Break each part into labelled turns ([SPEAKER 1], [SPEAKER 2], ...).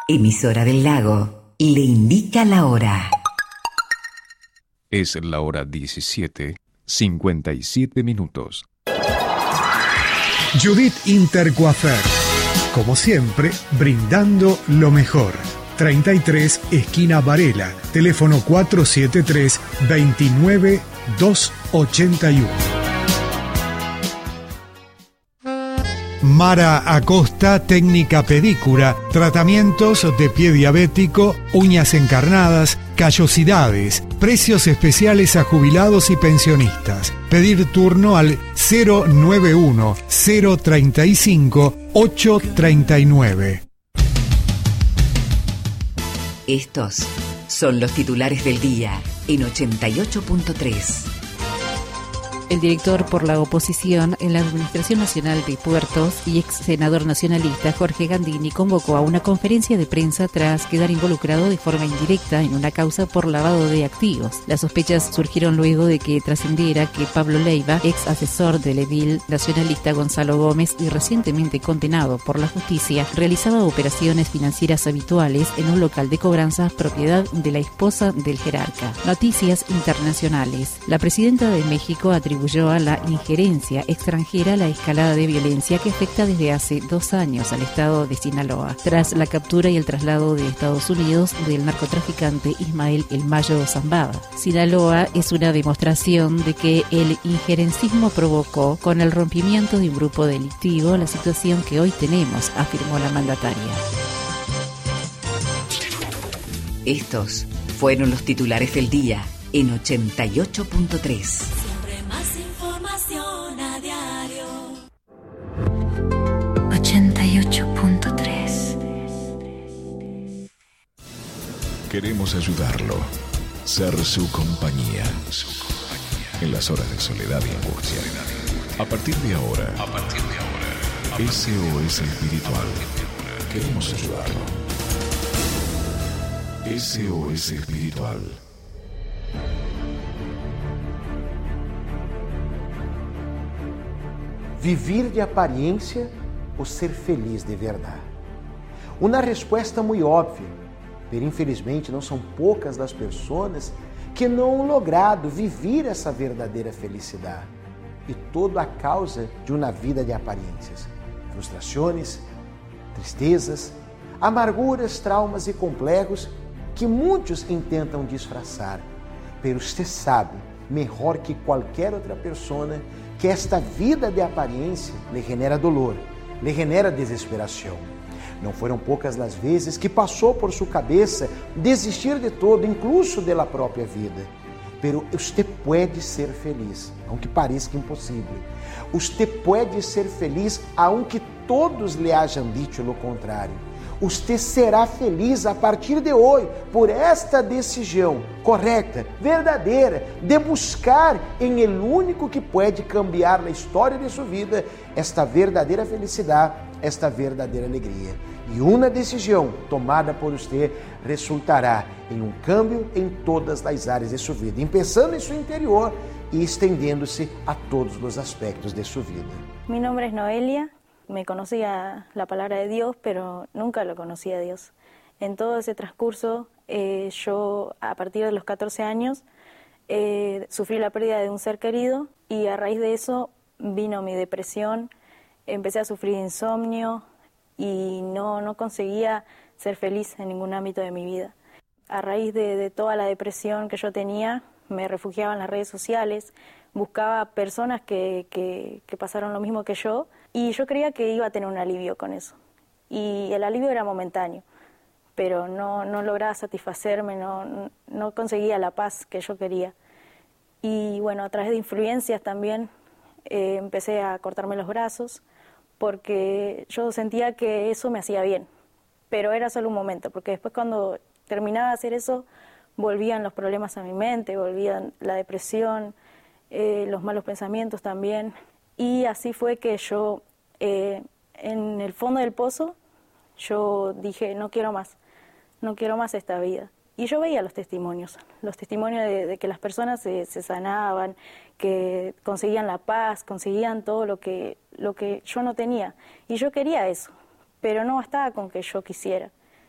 [SPEAKER 1] Emisora del Lago le indica la hora.
[SPEAKER 2] Es la hora 17:57.
[SPEAKER 3] Judith Intercoafer, como siempre, brindando lo mejor. 33, esquina Varela, teléfono 473-29-281. Mara Acosta, técnica pedicura, tratamientos de pie diabético, uñas encarnadas, callosidades, precios especiales a jubilados y pensionistas. Pedir turno al 091-035-839.
[SPEAKER 1] Estos son los titulares del día en 88.3.
[SPEAKER 4] El director por la oposición en la Administración Nacional de Puertos y ex senador nacionalista Jorge Gandini convocó a una conferencia de prensa tras quedar involucrado de forma indirecta en una causa por lavado de activos. Las sospechas surgieron luego de que trascendiera que Pablo Leiva, ex asesor del edil nacionalista Gonzalo Gómez y recientemente condenado por la justicia, realizaba operaciones financieras habituales en un local de cobranzas propiedad de la esposa del jerarca. Noticias internacionales. La presidenta de México atribuyó a la injerencia extranjera la escalada de violencia que afecta desde hace 2 años al estado de Sinaloa, tras la captura y el traslado de Estados Unidos del narcotraficante Ismael El Mayo Zambada. Sinaloa es una demostración de que el injerencismo provocó, con el rompimiento de un grupo delictivo, la situación que hoy tenemos, afirmó la mandataria.
[SPEAKER 1] Estos fueron los titulares del día en 88.3.
[SPEAKER 5] Más información a diario.
[SPEAKER 6] 88.3.
[SPEAKER 2] Queremos ayudarlo. Ser su compañía. En las horas de soledad y angustia. A partir de ahora. SOS Espiritual. Queremos ayudarlo. SOS Espiritual.
[SPEAKER 7] Vivir de aparência ou ser feliz de verdade? Uma resposta muito óbvia, mas infelizmente não são poucas das pessoas que não han logrado viver essa verdadeira felicidade. E tudo a causa de uma vida de aparências, frustrações, tristezas, amarguras, traumas e complexos que muitos intentam disfarçar. Mas você sabe, melhor que qualquer outra pessoa, que esta vida de aparência lhe genera dolor, lhe genera desesperação. Não foram poucas as vezes que passou por sua cabeça desistir de todo, incluso da própria vida. Pero você pode ser feliz, aunque pareça impossível. Você pode ser feliz, aunque todos lhe hajam dicho o contrário. Você será feliz a partir de hoje por esta decisão correta, verdadeira, de buscar em el único que pode cambiar a história de sua vida esta verdadeira felicidade, esta verdadeira alegria. E uma decisão tomada por você resultará em um câmbio em todas as áreas de sua vida, começando em seu interior e estendendo-se a todos os aspectos de sua vida.
[SPEAKER 8] Mi nombre es Noelia. Me conocía la palabra de Dios, pero nunca lo conocía a Dios. En todo ese transcurso, yo a partir de los 14 años sufrí la pérdida de un ser querido y a raíz de eso vino mi depresión, empecé a sufrir insomnio y no conseguía ser feliz en ningún ámbito de mi vida. A raíz de toda la depresión que yo tenía, me refugiaba en las redes sociales, buscaba personas que pasaron lo mismo que yo y yo creía que iba a tener un alivio con eso. Y el alivio era momentáneo, pero no lograba satisfacerme, no conseguía la paz que yo quería. Y bueno, a través de influencias también empecé a cortarme los brazos porque yo sentía que eso me hacía bien, pero era solo un momento, porque después cuando terminaba de hacer eso, volvían los problemas a mi mente, volvían la depresión, los malos pensamientos también. Y así fue que yo, en el fondo del pozo, yo dije, no quiero más esta vida. Y yo veía los testimonios de que las personas se sanaban, que conseguían la paz, conseguían todo lo que yo no tenía. Y yo quería eso, pero no bastaba con que yo quisiera.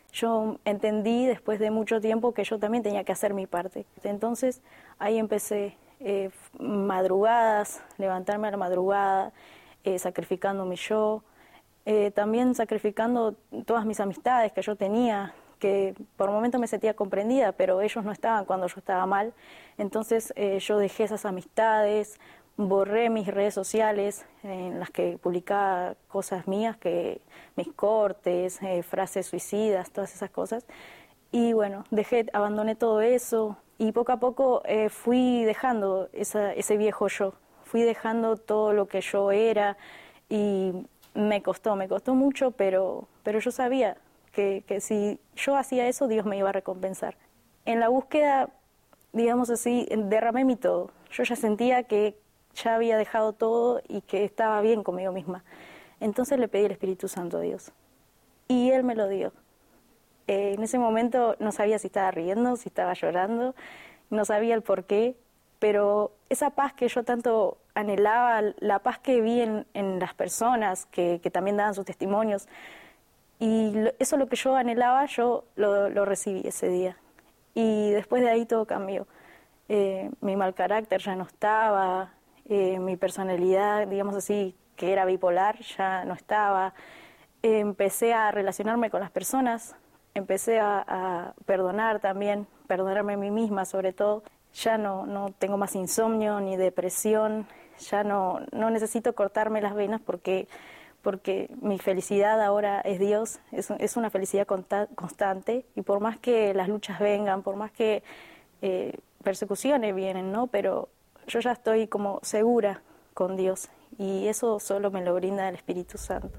[SPEAKER 8] yo entendí después de mucho tiempo que yo también tenía que hacer mi parte. Entonces ahí empecé madrugadas, levantarme a la madrugada, sacrificándome yo, también sacrificando todas mis amistades que yo tenía, que por momentos me sentía comprendida, pero ellos no estaban cuando yo estaba mal. Entonces yo dejé esas amistades, borré mis redes sociales en las que publicaba cosas mías, que mis cortes, frases suicidas, todas esas cosas. Y bueno, abandoné todo eso y poco a poco fui dejando ese viejo yo, fui dejando todo lo que yo era y me costó mucho, pero yo sabía que si yo hacía eso, Dios me iba a recompensar. En la búsqueda, digamos así, derramé mi todo. Yo ya sentía que ya había dejado todo y que estaba bien conmigo misma. Entonces le pedí el Espíritu Santo a Dios. Y Él me lo dio. En ese momento no sabía si estaba riendo, si estaba llorando, no sabía el por qué, pero esa paz que yo tanto anhelaba, la paz que vi en las personas que también daban sus testimonios, y eso lo que yo anhelaba, yo lo recibí ese día. Y después de ahí todo cambió. Mi mal carácter ya no estaba, mi personalidad, digamos así, que era bipolar, ya no estaba. Empecé a relacionarme con las personas, empecé a perdonar también, perdonarme a mí misma sobre todo. Ya no tengo más insomnio ni depresión, ya no necesito cortarme las venas porque mi felicidad ahora es Dios, es una felicidad constante, y por más que las luchas vengan, por más que persecuciones vienen, ¿no? Pero yo ya estoy como segura con Dios, y eso solo me lo brinda el Espíritu Santo.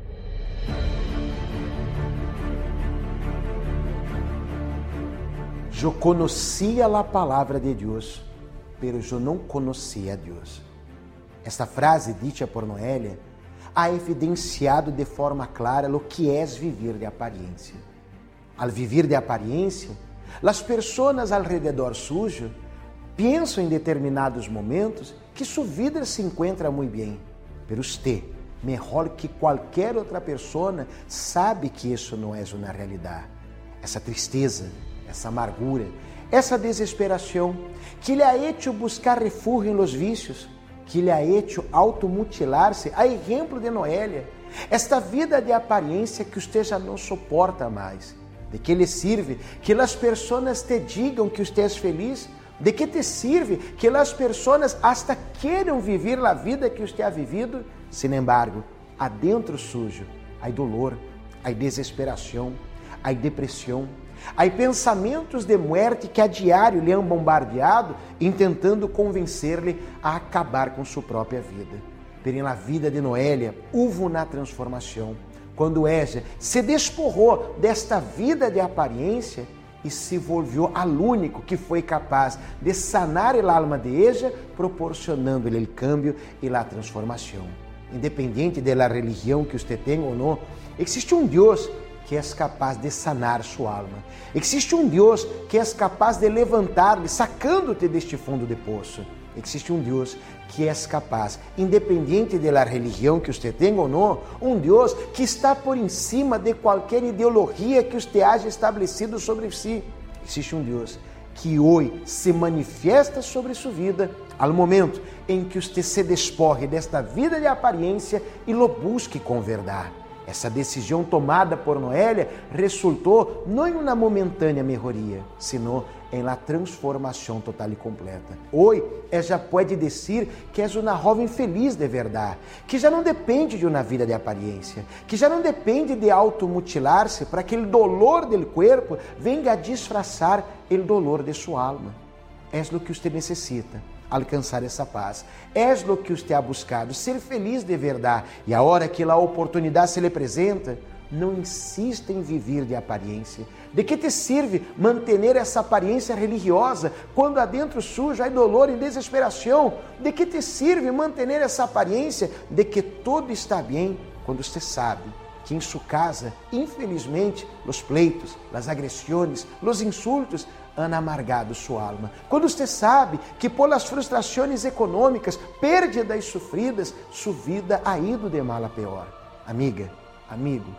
[SPEAKER 7] Eu conhecia a palavra de Deus, mas eu não conhecia a Deus. Esta frase dita por Noélia ha evidenciado de forma clara o que é viver de aparência. Al vivir de aparência, as pessoas ao redor sujo pensam em determinados momentos que sua vida se encontra muito bem, pero usted, melhor que qualquer outra pessoa, sabe que isso não é uma realidade. Essa tristeza, essa amargura, essa desesperação que lhe ha hecho buscar refúgio em los vícios, que lhe ha hecho automutilar-se, a exemplo de Noélia, esta vida de aparência que você já não suporta mais. De que lhe sirve que as pessoas te digam que você é feliz? De que te sirve que as pessoas hasta queiram viver a vida que você ha vivido? Sin embargo, adentro sujo, há dolor, há desesperação, há depressão, há pensamentos de morte que a diário lhe han bombardeado, intentando convencer-lhe a acabar com sua própria vida. Pero na vida de Noélia, houve uma transformação, quando ella se despojou desta vida de aparência e se volvió al único que foi capaz de sanar el alma de ella, proporcionando-lhe o cambio e a transformação. Independente da religião que você tenha ou não, existe um Deus que é capaz de sanar sua alma. Existe um Deus que é capaz de levantar-lhe, sacando-te deste fundo de poço. Existe um Deus que é capaz, independente da religião que você tenha ou não, um Deus que está por cima de qualquer ideologia que você haja estabelecido sobre si. Existe um Deus que hoje se manifesta sobre sua vida, ao momento em que você se despoje desta vida de aparência e lo busque com verdade. Essa decisão tomada por Noélia resultou não em uma momentânea melhoria, sino em la transformação total e completa. Hoje, ela pode dizer que és uma jovem feliz de verdade, que já não depende de uma vida de aparência, que já não depende de automutilar-se para que o dolor do corpo venga a disfrazar o dolor de sua alma. És o que você necessita. Alcançar essa paz. És o que você ha buscado, ser feliz de verdade. E a hora que a oportunidade se lhe apresenta, não insista em viver de aparência. De que te sirve manter essa aparência religiosa quando adentro sujo há dolor e desesperação? De que te sirve manter essa aparência de que tudo está bem quando você sabe que em sua casa, infelizmente, os pleitos, as agressões, os insultos han amargado sua alma? Quando você sabe que por las frustrações econômicas, pérdidas sofridas, sua vida ha ido de mal a pior. Amiga, amigo,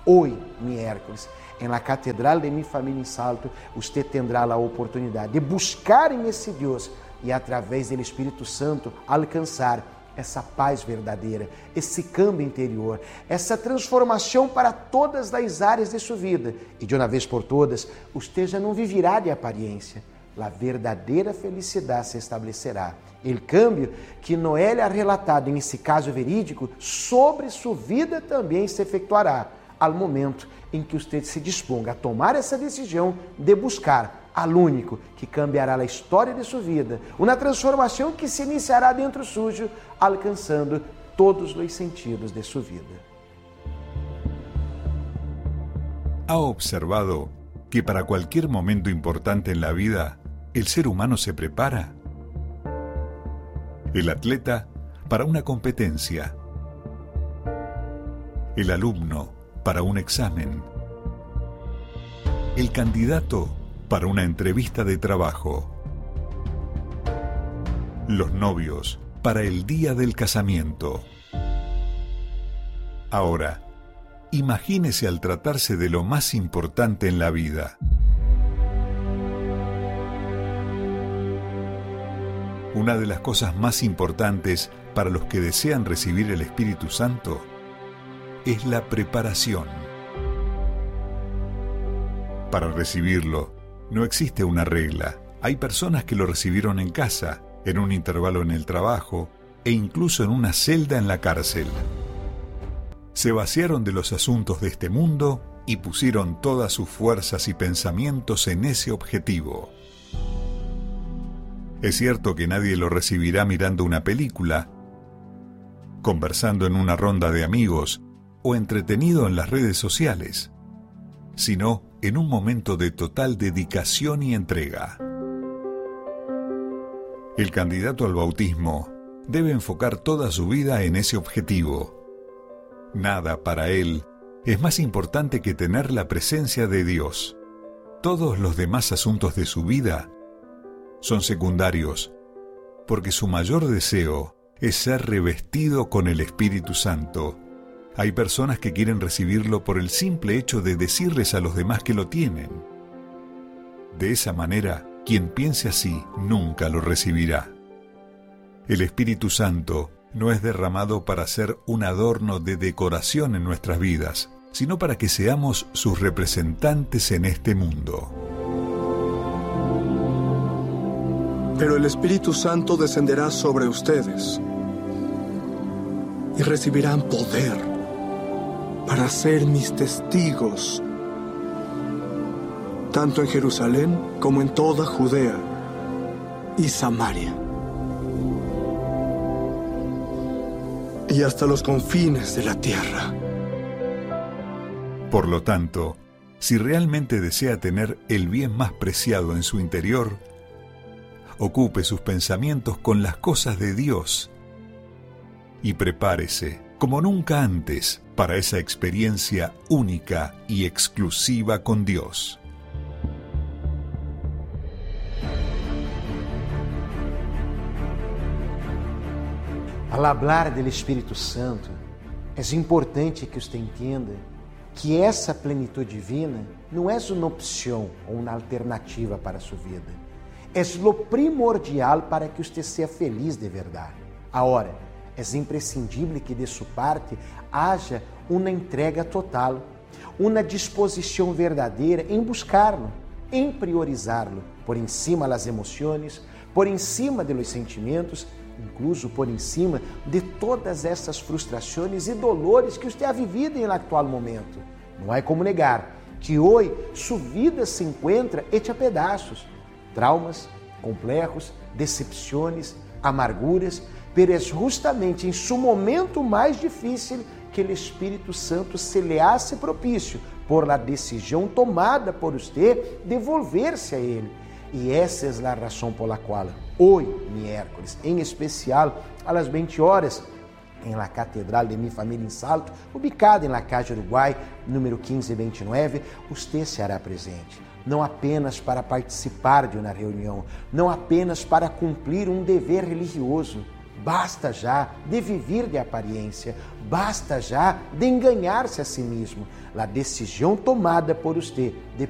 [SPEAKER 7] Hoy, miércoles, en la Catedral de Mi Familia en Salto, usted tendrá la oportunidad de buscar en ese Dios y a través del Espíritu Santo alcançar essa paz verdadeira, esse cambio interior, essa transformação para todas as áreas de sua vida. E de uma vez por todas, você já não viverá de aparência. A verdadeira felicidade se estabelecerá. O cambio que Noel ha relatado nesse caso verídico sobre sua vida também se efetuará ao momento em que você se disponga a tomar essa decisão de buscar ao único que cambiará a história de sua vida, uma transformação que se iniciará dentro suyo, alcançando todos os sentidos de sua vida.
[SPEAKER 2] ¿Ha observado que para cualquier momento importante en la vida, el ser humano se prepara? El atleta para una competencia, el alumno para un examen, el candidato para una entrevista de trabajo, los novios para el día del casamiento. Ahora, imagínese al tratarse de lo más importante en la vida. Una de las cosas más importantes para los que desean recibir el Espíritu Santo es la preparación. Para recibirlo, no existe una regla. Hay personas que lo recibieron en casa, en un intervalo en el trabajo e incluso en una celda en la cárcel. Se vaciaron de los asuntos de este mundo y pusieron todas sus fuerzas y pensamientos en ese objetivo. Es cierto que nadie lo recibirá mirando una película, conversando en una ronda de amigos o entretenido en las redes sociales, sino en un momento de total dedicación y entrega. El candidato al bautismo debe enfocar toda su vida en ese objetivo. Nada para él es más importante que tener la presencia de Dios. Todos los demás asuntos de su vida son secundarios, porque su mayor deseo es ser revestido con el Espíritu Santo. Hay personas que quieren recibirlo por el simple hecho de decirles a los demás que lo tienen. De esa manera, quien piense así nunca lo recibirá. El Espíritu Santo no es derramado para ser un adorno de decoración en nuestras vidas, sino para que seamos sus representantes en este mundo.
[SPEAKER 6] Pero el Espíritu Santo descenderá sobre ustedes y recibirán poder para ser mis testigos, tanto en Jerusalén como en toda Judea y Samaria, y hasta los confines de la tierra.
[SPEAKER 2] Por lo tanto, si realmente desea tener el bien más preciado en su interior, ocupe sus pensamientos con las cosas de Dios y prepárese, como nunca antes, para esa experiencia única y exclusiva con Dios.
[SPEAKER 7] Al hablar del Espírito Santo, é importante que você entenda que essa plenitude divina não é uma opção ou uma alternativa para a sua vida. É lo primordial para que você seja feliz de verdade. Agora, é imprescindível que de sua parte haja uma entrega total, uma disposição verdadeira em buscá-lo, em priorizá-lo, por encima das emoções, por encima de los sentimentos, incluso por encima de todas essas frustrações e dolores que você ha vivido em atual momento. Não há como negar que hoje sua vida se encontra hecha a pedaços, traumas, complexos, decepções, amarguras, pero é justamente em seu momento mais difícil que o Espírito Santo se lhe hace propício por la decisão tomada por você de volver-se a Ele. E essa é a razão por la qual hoje, miércoles, em especial, às 20 horas, em la Catedral de Mi Familia em Salto, ubicada em la Calle Uruguai, número 1529, você se hará presente. Não apenas para participar de uma reunião, não apenas para cumprir um dever religioso, Basta já de viver de aparência, basta já de enganar-se a si mesmo. A decisão tomada por você de